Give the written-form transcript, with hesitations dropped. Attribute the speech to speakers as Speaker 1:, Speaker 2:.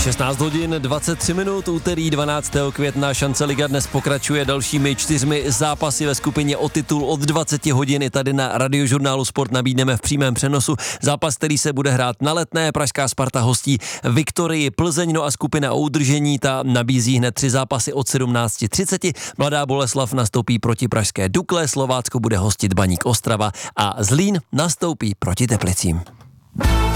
Speaker 1: 16 hodin 23 minut, úterý 12. května, šance Liga dnes pokračuje dalšími 4 zápasy ve skupině o titul od 20 hodin. I tady na Radiožurnálu Sport nabídneme v přímém přenosu zápas, který se bude hrát na Letné. Pražská Sparta hostí Viktorii Plzeň, no a skupina o udržení ta nabízí hned 3 zápasy od 17:30. Mladá Boleslav nastoupí proti pražské Dukle, Slovácko bude hostit Baník Ostrava a Zlín nastoupí proti Teplicím.